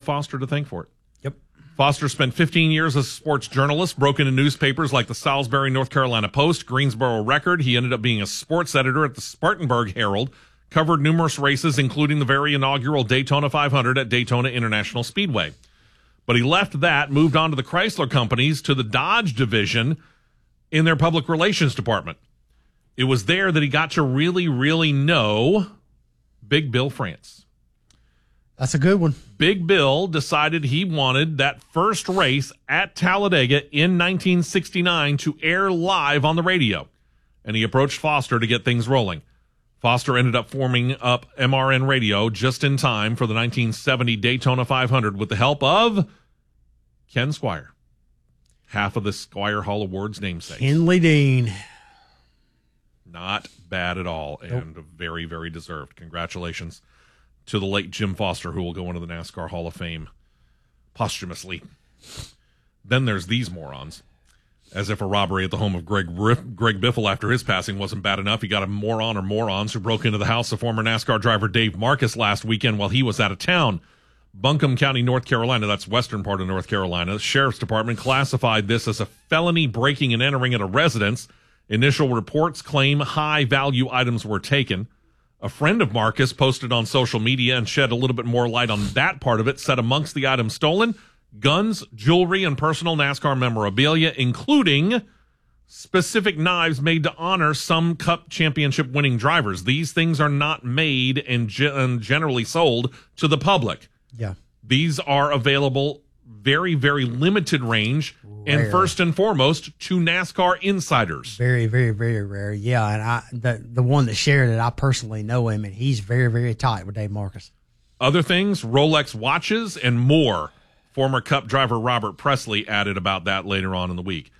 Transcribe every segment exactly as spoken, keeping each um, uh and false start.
Foster to thank for it. Yep. Foster spent fifteen years as a sports journalist, broke into newspapers like the Salisbury, North Carolina Post, Greensboro Record. He ended up being a sports editor at the Spartanburg Herald, covered numerous races, including the very inaugural Daytona five hundred at Daytona International Speedway. But he left that, moved on to the Chrysler companies, to the Dodge division in their public relations department. It was there that he got to really, really know Big Bill France. That's a good one. Big Bill decided he wanted that first race at Talladega in nineteen sixty-nine to air live on the radio, and he approached Foster to get things rolling. Foster ended up forming up M R N Radio just in time for the nineteen seventy Daytona five hundred with the help of Ken Squire, half of the Squire Hall Awards namesake. Henley Dean. Not bad at all, and nope. very, very deserved. Congratulations to the late Jim Foster, who will go into the NASCAR Hall of Fame posthumously. Then there's these morons. As if a robbery at the home of Greg Greg Biffle after his passing wasn't bad enough, he got a moron or morons who broke into the house of former NASCAR driver Dave Marcus last weekend while he was out of town. Buncombe County, North Carolina, that's western part of North Carolina, the Sheriff's Department classified this as a felony breaking and entering at a residence. Initial reports claim high-value items were taken. A friend of Marcus posted on social media and shed a little bit more light on that part of it, said amongst the items stolen, guns, jewelry, and personal NASCAR memorabilia, including specific knives made to honor some Cup championship winning drivers. These things are not made and, ge- and generally sold to the public. Yeah. These are available very, very limited range, rare. And first and foremost, to NASCAR insiders. Very, very, very rare. Yeah, and I the, the one that shared it, I personally know him, and he's very, very tight with Dave Marcus. Other things, Rolex watches and more. Former Cup driver Robert Presley added about that later on in the week.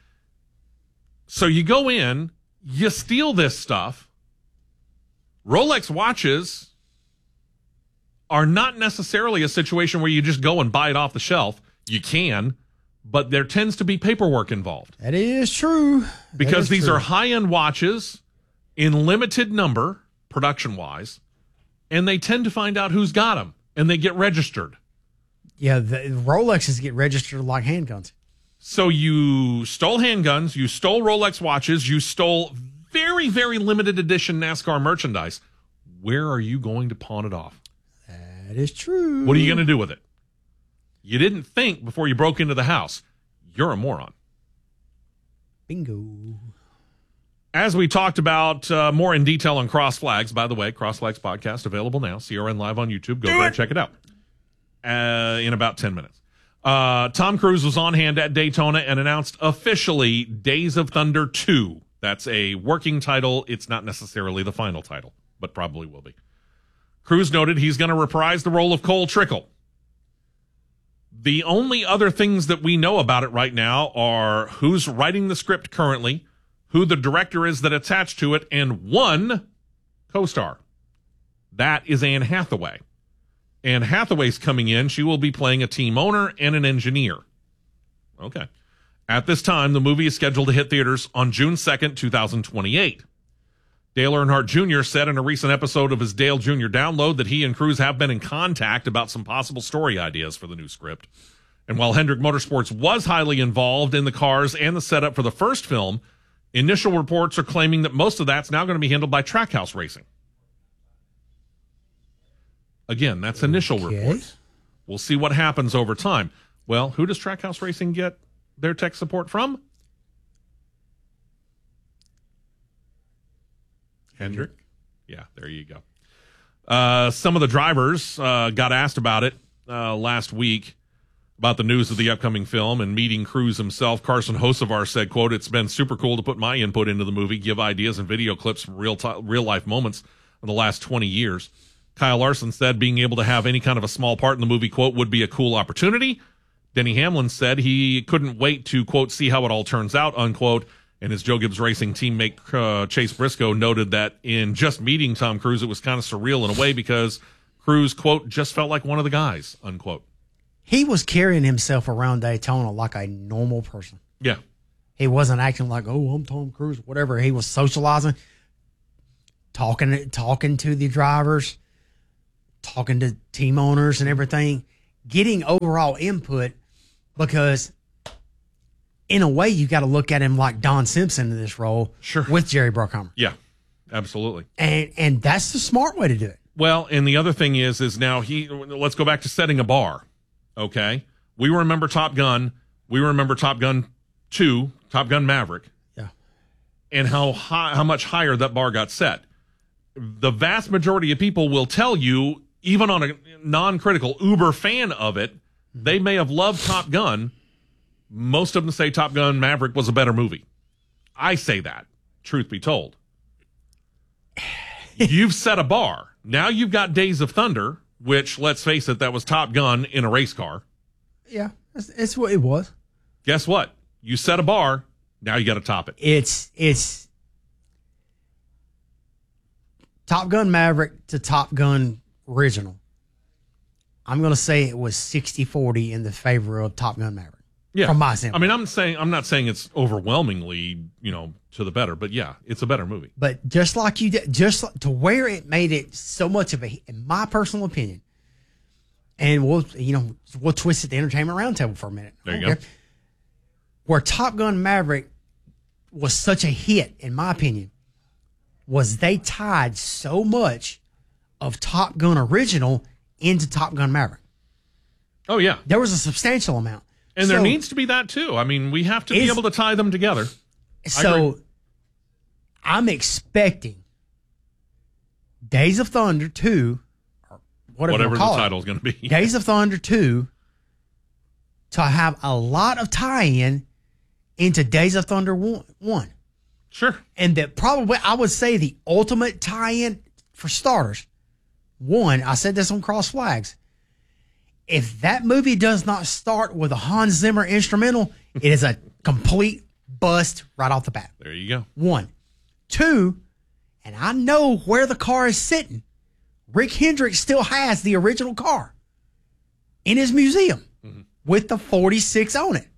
So you go in, you steal this stuff. Rolex watches are not necessarily a situation where you just go and buy it off the shelf. You can, but there tends to be paperwork involved. That is true. Because is these true. are high-end watches in limited number, production-wise, and they tend to find out who's got them, and they get registered. Yeah, the Rolexes get registered like handguns. So you stole handguns, you stole Rolex watches, you stole very, very limited edition NASCAR merchandise. Where are you going to pawn it off? That is true. What are you going to do with it? You didn't think before you broke into the house. You're a moron. Bingo. As we talked about uh, more in detail on Cross Flags, by the way, Cross Flags podcast available now. C R N Live on YouTube. Go there and check it out uh, in about ten minutes. Uh, Tom Cruise was on hand at Daytona and announced officially Days of Thunder two. That's a working title. It's not necessarily the final title, but probably will be. Cruise noted he's going to reprise the role of Cole Trickle. The only other things that we know about it right now are who's writing the script currently, who the director is that attached to it, and one co-star. That is Anne Hathaway. Anne Hathaway's coming in. She will be playing a team owner and an engineer. Okay. At this time, the movie is scheduled to hit theaters on June second, twenty twenty-eight. Dale Earnhardt Junior said in a recent episode of his Dale Junior Download that he and Cruise have been in contact about some possible story ideas for the new script. And while Hendrick Motorsports was highly involved in the cars and the setup for the first film, initial reports are claiming that most of that's now going to be handled by Trackhouse Racing. Again, that's initial okay. reports. We'll see what happens over time. Well, who does Trackhouse Racing get their tech support from? Hendrick? Yeah, there you go. Uh, some of the drivers uh, got asked about it uh, last week, about the news of the upcoming film, and meeting Cruise himself. Carson Hocevar said, quote, "It's been super cool to put my input into the movie, give ideas and video clips from real t- real life moments in the last twenty years. Kyle Larson said being able to have any kind of a small part in the movie, quote, would be a cool opportunity. Denny Hamlin said he couldn't wait to, quote, see how it all turns out, unquote. And his Joe Gibbs Racing teammate uh, Chase Briscoe noted that in just meeting Tom Cruise, it was kind of surreal in a way because Cruise, quote, just felt like one of the guys, unquote. He was carrying himself around Daytona like a normal person. Yeah. He wasn't acting like, oh, I'm Tom Cruise, whatever. He was socializing, talking, talking to the drivers, talking to team owners and everything, getting overall input, because in a way you got to look at him like Don Simpson in this role, sure, with Jerry Bruckheimer. Yeah, absolutely. And and that's the smart way to do it. Well, and the other thing is, is now he. Let's go back to setting a bar. Okay, we remember Top Gun. We remember Top Gun two, Top Gun Maverick. Yeah, and how high, how much higher that bar got set. The vast majority of people will tell you, even on a non-critical uber fan of it, they may have loved Top Gun. Most of them say Top Gun Maverick was a better movie. I say that, truth be told. You've set a bar. Now you've got Days of Thunder, which, let's face it, that was Top Gun in a race car. Yeah, it's, it's what it was. Guess what? You set a bar. Now you got to top it. It's it's Top Gun Maverick to Top Gun original. I'm going to say it was sixty forty in the favor of Top Gun Maverick. Yeah. From my standpoint. I mean, I'm saying I'm not saying it's overwhelmingly, you know, to the better, but yeah, it's a better movie. But just like you did, just like, to where it made it so much of a, in my personal opinion, and we'll, you know, we'll twist it the Entertainment Roundtable for a minute. There you go. Care. Where Top Gun Maverick was such a hit, in my opinion, was they tied so much of Top Gun original into Top Gun Maverick. Oh, yeah. There was a substantial amount. And so, there needs to be that, too. I mean, we have to be able to tie them together. So I'm expecting Days of Thunder two, or whatever, whatever the call title is it, going to be. Days of Thunder two, to have a lot of tie-in into Days of Thunder one. Sure. And that probably, I would say, the ultimate tie-in, for starters, one, I said this on Cross Flags, if that movie does not start with a Hans Zimmer instrumental, it is a complete bust right off the bat. There you go. One. Two, and I know where the car is sitting. Rick Hendricks still has the original car in his museum mm-hmm. with the forty-six on it.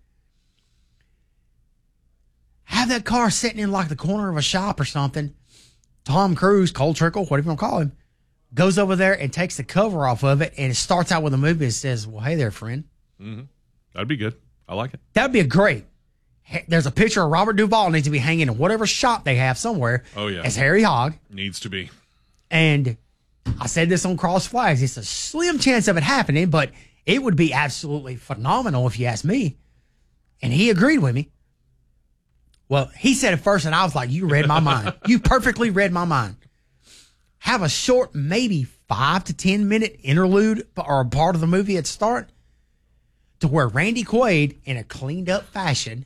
Have that car sitting in like the corner of a shop or something. Tom Cruise, Cole Trickle, whatever you want to call him, goes over there and takes the cover off of it, and it starts out with a movie that says, well, hey there, friend. Mm-hmm. That'd be good. I like it. That'd be a great. There's a picture of Robert Duvall needs to be hanging in whatever shop they have somewhere. Oh, yeah. As Harry Hogg. Needs to be. And I said this on Cross Flags. It's a slim chance of it happening, but it would be absolutely phenomenal if you ask me. And he agreed with me. Well, he said it first, and I was like, you read my mind. You perfectly read my mind. Have a short, maybe five to ten minute interlude or a part of the movie at the start to where Randy Quaid, in a cleaned up fashion,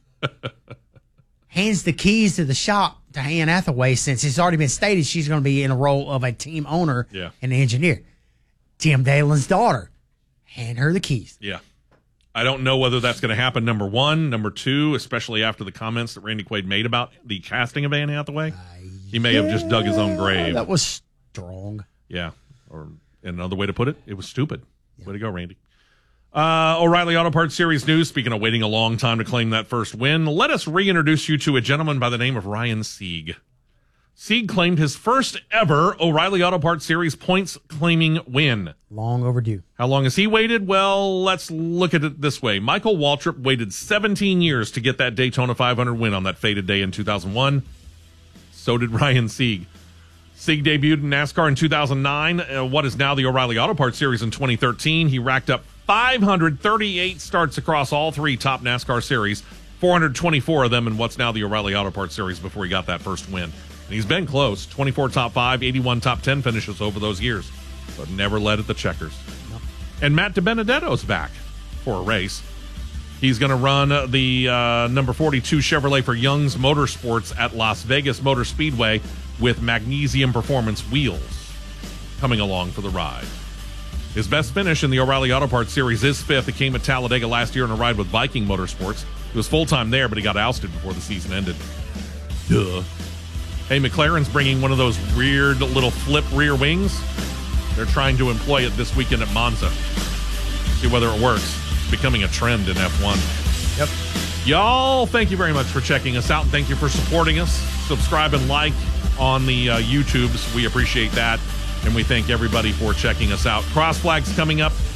hands the keys to the shop to Anne Hathaway, since it's already been stated she's going to be in a role of a team owner yeah. and engineer. Tim Dalen's daughter, hand her the keys. Yeah. I don't know whether that's going to happen, number one. Number two, especially after the comments that Randy Quaid made about the casting of Anne Hathaway, uh, he may yeah, have just dug his own grave. That was strong. Yeah. Or another way to put it, it was stupid. Yeah. Way to go, Randy. Uh, O'Reilly Auto Parts Series news. Speaking of waiting a long time to claim that first win, let us reintroduce you to a gentleman by the name of Ryan Sieg. Sieg claimed his first ever O'Reilly Auto Parts Series points claiming win. Long overdue. How long has he waited? Well, let's look at it this way. Michael Waltrip waited seventeen years to get that Daytona five hundred win on that fated day in two thousand one. So did Ryan Sieg. Sieg debuted in NASCAR in two thousand nine, uh, what is now the O'Reilly Auto Parts Series in twenty thirteen. He racked up five hundred thirty-eight starts across all three top NASCAR series, four hundred twenty-four of them in what's now the O'Reilly Auto Parts Series before he got that first win. And he's been close, twenty-four top five, eighty-one top ten finishes over those years, but never led at the checkers. Nope. And Matt DiBenedetto's back for a race. He's going to run the uh, number forty-two Chevrolet for Young's Motorsports at Las Vegas Motor Speedway with Magnesium Performance wheels coming along for the ride. His best finish in the O'Reilly Auto Parts Series is fifth. It came at Talladega last year in a ride with Viking Motorsports. He was full-time there, but he got ousted before the season ended. Duh. Hey, McLaren's bringing one of those weird little flip rear wings. They're trying to employ it this weekend at Monza. See whether it works. It's becoming a trend in F one. Yep. Y'all, thank you very much for checking us out, and thank you for supporting us. Subscribe and like on the uh, YouTubes. We appreciate that, and we thank everybody for checking us out. Cross Flags coming up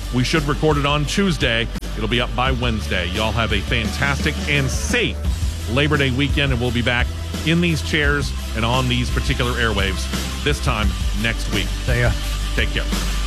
We should record it on Tuesday. It'll be up by Wednesday. Y'all have a fantastic and safe Labor Day weekend, and we'll be back in these chairs and on these particular airwaves this time next week. See ya. Take care.